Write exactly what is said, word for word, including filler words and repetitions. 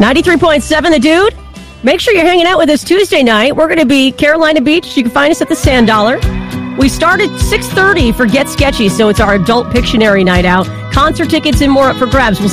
ninety-three point seven The Dude. Make sure you're hanging out with us Tuesday night. We're going to be Carolina Beach. You can find us at the Sand Dollar. We start at six thirty for Get Sketchy, so it's our adult Pictionary night out. Concert tickets and more up for grabs. We'll